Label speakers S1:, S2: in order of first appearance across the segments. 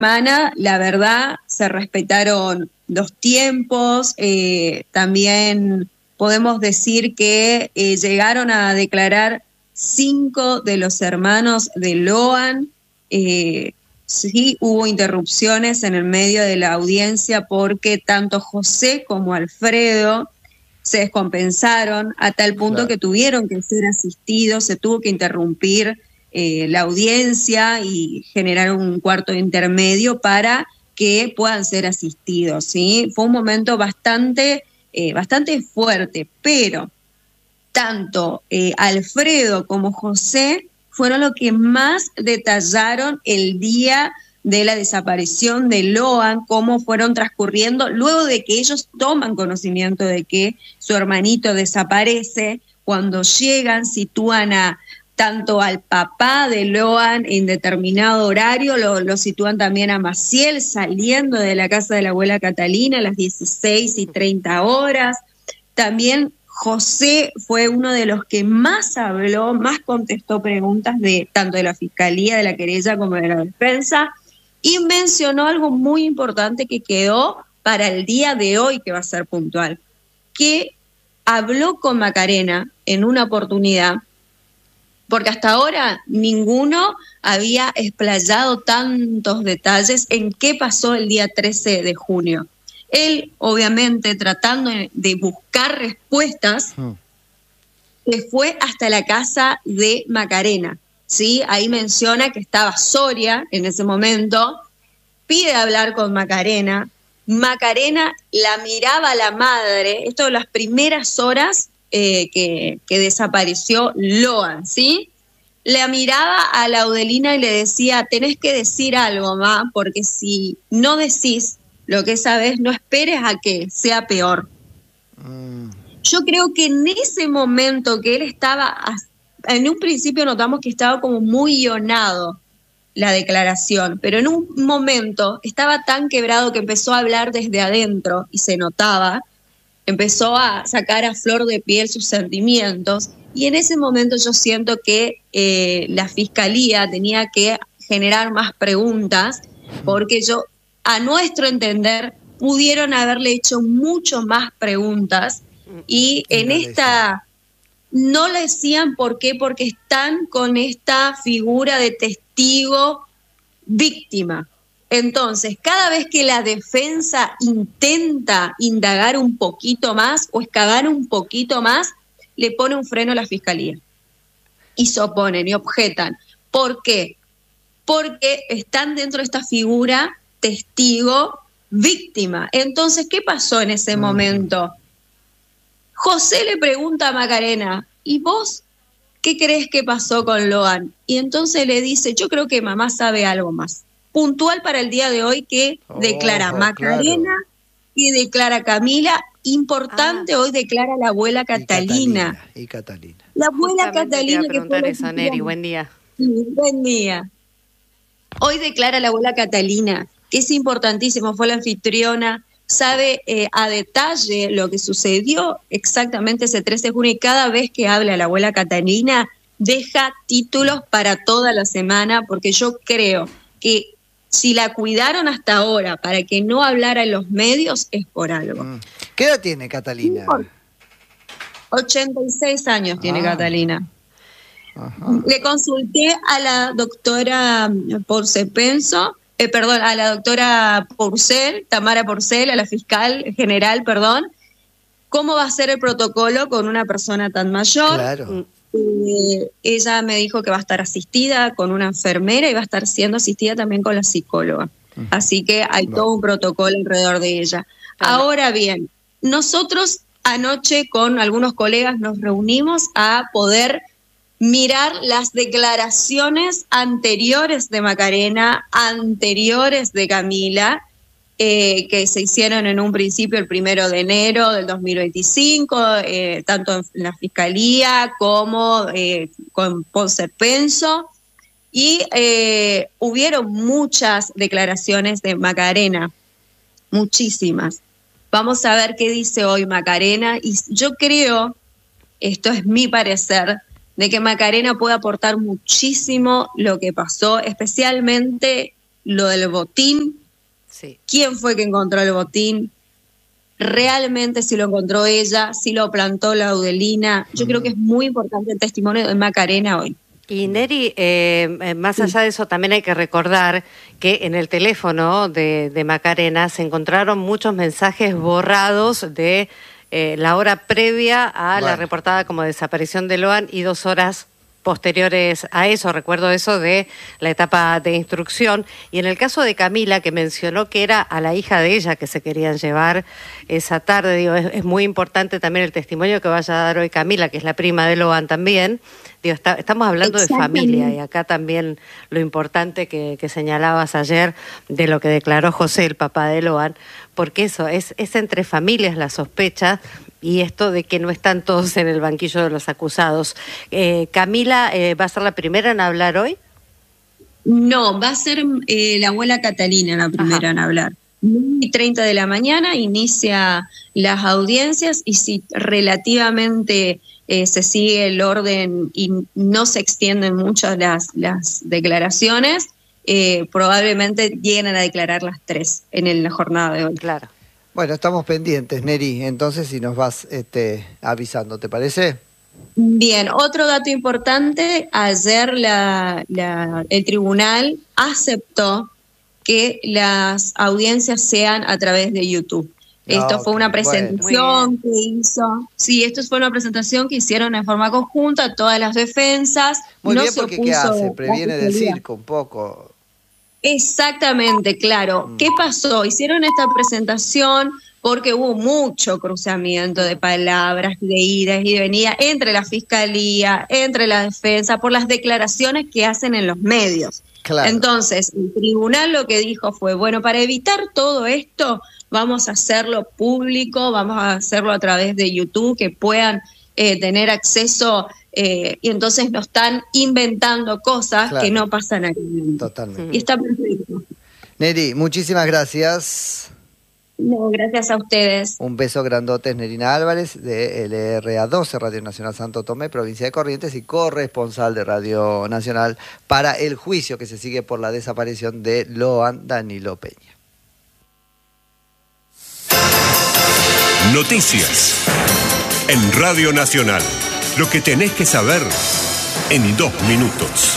S1: semana, la verdad, se respetaron los tiempos, también podemos decir que llegaron a declarar 5 de los hermanos de Loan. Sí hubo interrupciones en el medio de la audiencia porque tanto José como Alfredo se descompensaron a tal punto que tuvieron que ser asistidos, se tuvo que interrumpir la audiencia y generar un cuarto intermedio para que puedan ser asistidos, ¿sí? Fue un momento bastante fuerte, pero tanto Alfredo como José fueron los que más detallaron el día de la desaparición de Loan, cómo fueron transcurriendo, luego de que ellos toman conocimiento de que su hermanito desaparece. Cuando llegan, sitúan tanto al papá de Loan en determinado horario, lo sitúan también a Maciel saliendo de la casa de la abuela Catalina a las 16:30. También José fue uno de los que más habló, más contestó preguntas de tanto de la fiscalía, de la querella como de la defensa, y mencionó algo muy importante que quedó para el día de hoy, que va a ser puntual, que habló con Macarena en una oportunidad, porque hasta ahora ninguno había explayado tantos detalles en qué pasó el día 13 de junio. Él, obviamente, tratando de buscar respuestas, fue hasta la casa de Macarena, ¿sí? Ahí menciona que estaba Soria en ese momento, pide hablar con Macarena. Macarena la miraba a la madre, esto de las primeras horas que desapareció Loan, ¿sí? La miraba a Laudelina y le decía, tenés que decir algo, ma, porque si no decís lo que sabes, no esperes a que sea peor. Yo creo que en ese momento que él estaba, en un principio notamos que estaba como muy guionado la declaración, pero en un momento estaba tan quebrado que empezó a hablar desde adentro y se notaba, empezó a sacar a flor de piel sus sentimientos, y en ese momento yo siento que la fiscalía tenía que generar más preguntas, porque a nuestro entender, pudieron haberle hecho mucho más preguntas y en esta no le decían por qué, porque están con esta figura de testigo víctima. Entonces, cada vez que la defensa intenta indagar un poquito más o excavar un poquito más, le pone un freno a la fiscalía y se oponen y objetan. ¿Por qué? Porque están dentro de esta figura testigo víctima. Entonces, ¿qué pasó en ese momento? José le pregunta a Macarena, ¿y vos qué crees que pasó con Loan? Y entonces le dice, yo creo que mamá sabe algo más. Puntual para el día de hoy que declara Macarena y declara Camila. Importante, hoy declara la abuela Catalina.
S2: Y Catalina.
S1: La abuela Catalina.
S3: Que fue eso, Neri, buen día.
S1: Sí, buen día. Hoy declara la abuela Catalina, que es importantísimo, fue la anfitriona, sabe a detalle lo que sucedió exactamente ese 13 de junio, y cada vez que habla la abuela Catalina deja títulos para toda la semana, porque yo creo que si la cuidaron hasta ahora para que no hablara en los medios es por algo.
S2: ¿Qué edad tiene Catalina?
S1: 86 años tiene Catalina. Le consulté a la doctora a la doctora Porcel, Tamara Porcel, a la fiscal general, cómo va a ser el protocolo con una persona tan mayor.
S2: Claro.
S1: Ella me dijo que va a estar asistida con una enfermera y va a estar siendo asistida también con la psicóloga. Así que hay todo un protocolo alrededor de ella. Ahora bien, nosotros anoche con algunos colegas nos reunimos a poder mirar las declaraciones anteriores de Macarena, anteriores de Camila, que se hicieron en un principio el 1 de enero del 2025, tanto en la Fiscalía como con Ponce Penso, y hubieron muchas declaraciones de Macarena, muchísimas. Vamos a ver qué dice hoy Macarena, y yo creo, esto es mi parecer, de que Macarena puede aportar muchísimo lo que pasó, especialmente lo del botín.
S3: Sí.
S1: ¿Quién fue que encontró el botín? Realmente si lo encontró ella, si lo plantó la Laudelina. Yo creo que es muy importante el testimonio de Macarena hoy.
S3: Y Neri, más allá de eso, también hay que recordar que en el teléfono de Macarena se encontraron muchos mensajes borrados de la hora previa a la reportada como desaparición de Loan y 2 horas posteriores a eso. Recuerdo eso de la etapa de instrucción. Y en el caso de Camila, que mencionó que era a la hija de ella que se querían llevar esa tarde, digo, es muy importante también el testimonio que vaya a dar hoy Camila, que es la prima de Loan también. Digo, estamos hablando de familia, y acá también lo importante que señalabas ayer de lo que declaró José, el papá de Loan, porque eso es entre familias la sospecha y esto de que no están todos en el banquillo de los acusados. Camila, ¿va a ser la primera en hablar hoy?
S1: No, va a ser la abuela Catalina la primera en hablar. 9:30 de la mañana inicia las audiencias, y si relativamente se sigue el orden y no se extienden mucho las declaraciones, probablemente lleguen a declarar las 3 en la jornada de hoy.
S3: Claro.
S2: Bueno, estamos pendientes, Neri, entonces si nos vas avisando, ¿te parece?
S1: Bien, otro dato importante, ayer el tribunal aceptó que las audiencias sean a través de YouTube. Esto fue una presentación que hizo. Sí, esto fue una presentación que hicieron en forma conjunta todas las defensas.
S2: Muy
S1: no
S2: bien,
S1: se
S2: porque
S1: opuso
S2: ¿qué hace? Previene del circo un poco.
S1: Exactamente, claro. ¿Qué pasó? Hicieron esta presentación porque hubo mucho cruzamiento de palabras, de idas y de venidas entre la fiscalía, entre la defensa, por las declaraciones que hacen en los medios.
S2: Claro.
S1: Entonces, el tribunal lo que dijo fue, bueno, para evitar todo esto, vamos a hacerlo público, vamos a hacerlo a través de YouTube, que puedan tener acceso, y entonces no están inventando cosas que no pasan aquí.
S2: Totalmente.
S1: Y está perfecto.
S2: Neri, muchísimas gracias.
S1: No, gracias a ustedes.
S2: Un beso grandote, Nerina Álvarez, de LRA12, Radio Nacional Santo Tomé, provincia de Corrientes, y corresponsal de Radio Nacional para el juicio que se sigue por la desaparición de Loan Danilo Peña.
S4: Noticias en Radio Nacional. Lo que tenés que saber en 2 minutos.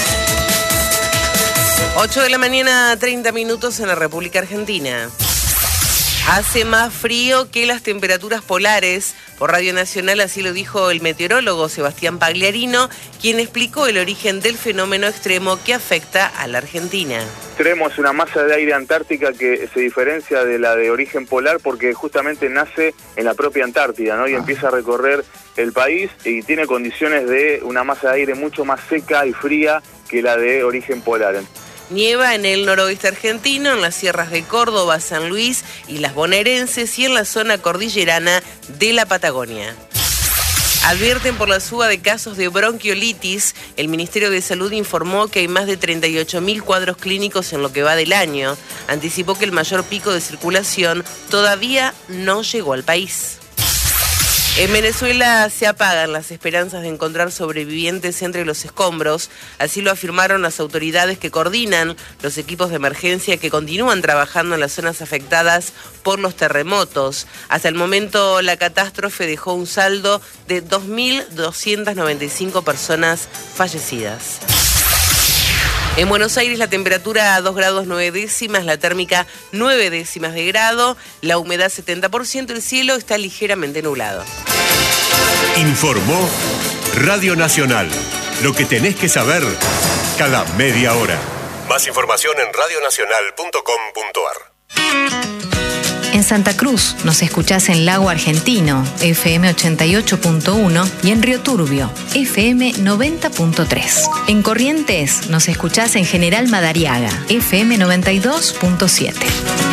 S5: 8 de la mañana, 30 minutos en la República Argentina. Hace más frío que las temperaturas polares. Por Radio Nacional así lo dijo el meteorólogo Sebastián Pagliarino, quien explicó el origen del fenómeno extremo que afecta a la Argentina.
S6: Extremo es una masa de aire antártica que se diferencia de la de origen polar porque justamente nace en la propia Antártida, ¿no? Y empieza a recorrer el país y tiene condiciones de una masa de aire mucho más seca y fría que la de origen polar.
S5: Nieva en el noroeste argentino, en las sierras de Córdoba, San Luis y las bonaerenses, y en la zona cordillerana de la Patagonia. Advierten por la suba de casos de bronquiolitis. El Ministerio de Salud informó que hay más de 38.000 cuadros clínicos en lo que va del año. Anticipó que el mayor pico de circulación todavía no llegó al país. En Venezuela se apagan las esperanzas de encontrar sobrevivientes entre los escombros. Así lo afirmaron las autoridades que coordinan los equipos de emergencia que continúan trabajando en las zonas afectadas por los terremotos. Hasta el momento, la catástrofe dejó un saldo de 2.295 personas fallecidas. En Buenos Aires la temperatura a 2 grados 9 décimas, la térmica 9 décimas de grado, la humedad 70%, el cielo está ligeramente nublado.
S4: Informó Radio Nacional. Lo que tenés que saber cada media hora. Más información en radionacional.com.ar.
S7: En Santa Cruz nos escuchás en Lago Argentino, FM 88.1, y en Río Turbio, FM 90.3. En Corrientes nos escuchás en General Madariaga, FM 92.7.